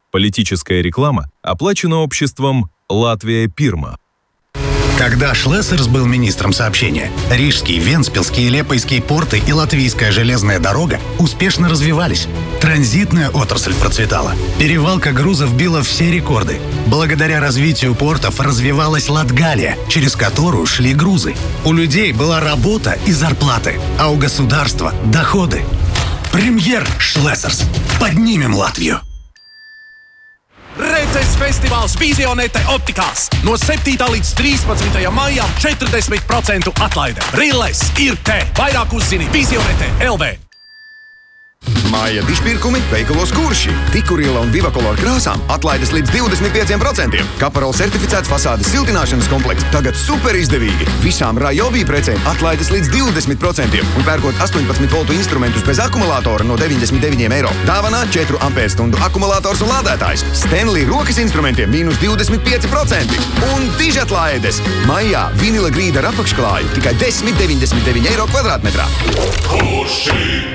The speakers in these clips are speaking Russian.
Политическая реклама оплачена обществом «Латвия Пирма». Когда Шлессерс был министром сообщения, Рижский, Вентспилский, Лепойский порты и Латвийская железная дорога успешно развивались. Транзитная отрасль процветала. Перевалка грузов била все рекорды. Благодаря развитию портов развивалась Латгалия, через которую шли грузы. У людей была работа и зарплаты, а у государства – доходы. Премьер Шлессерс. Поднимем Латвию! Redzes festivāls Visionete optikās. No 7. līdz 13. maijam 40% atlaide. Rilles ir te. Vairāk uzzini Visionete LV. Māja dižpirkumi veikalos Kurši. Tikuriela un Vivakolor krāsām atlaides līdz 25%. Kaparol certificēts fasādes siltināšanas komplekts tagad super izdevīgi. Visām Ryobi precēm atlaides līdz 20%. Un pērkot 18 voltu instrumentus bez akumulātora no 99 eiro. Dāvanā 4 ampērstundu akumulators un lādētājs. Stanley rokas instrumentiem mīnus 25%. Un dižatlaides. Maijā vinila grīda ar apakšklāju tikai 10,99 eiro kvadrātmetrā. Kurši!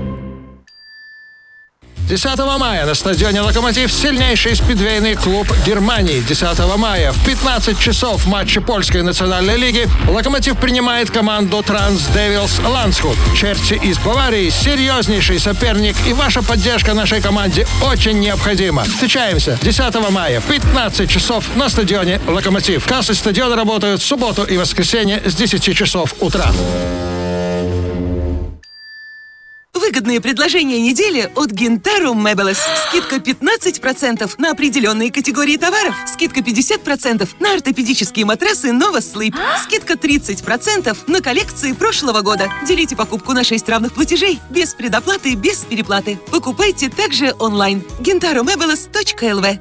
10 мая на стадионе «Локомотив» сильнейший спидвейный клуб Германии. 10 мая в 15 часов в матче польской национальной лиги «Локомотив» принимает команду Транс Девилс Ландсхут. Черти из Баварии — серьезнейший соперник, и ваша поддержка нашей команде очень необходима. Встречаемся 10 мая в 15 часов на стадионе «Локомотив». Кассы стадиона работают в субботу и воскресенье с 10 часов утра. Выгодные предложения недели от Гинтару Мебелес. Скидка 15% на определенные категории товаров. Скидка 50% на ортопедические матрасы Nova Sleep. Скидка 30% на коллекции прошлого года. Делите покупку на 6 равных платежей. Без предоплаты, без переплаты. Покупайте также онлайн. gintarumebels.lv.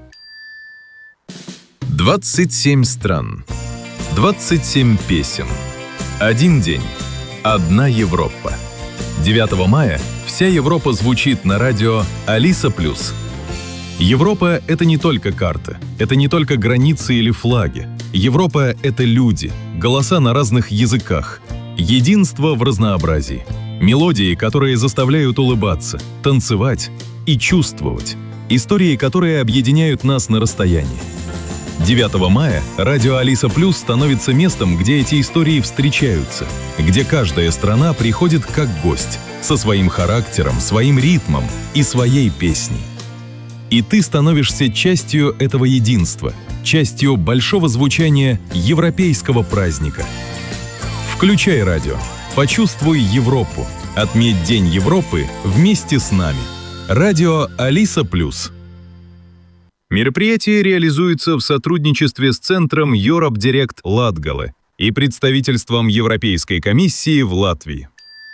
27 стран. 27 песен. Один день. Одна Европа. 9 мая вся Европа звучит на радио Алиса Плюс. Европа — это не только карта, это не только границы или флаги. Европа — это люди, голоса на разных языках, единство в разнообразии, мелодии, которые заставляют улыбаться, танцевать и чувствовать, истории, которые объединяют нас на расстоянии. 9 мая радио Алиса Плюс становится местом, где эти истории встречаются, где каждая страна приходит как гость, со своим характером, своим ритмом и своей песней. И ты становишься частью этого единства, частью большого звучания европейского праздника. Включай радио, почувствуй Европу, отметь День Европы вместе с нами. Радио Алиса Плюс. Мероприятие реализуется в сотрудничестве с Центром Europe Direct Латгале и представительством Европейской комиссии в Латвии.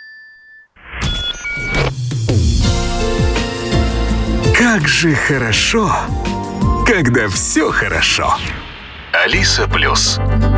Как же хорошо, когда все хорошо. Алиса Плюс.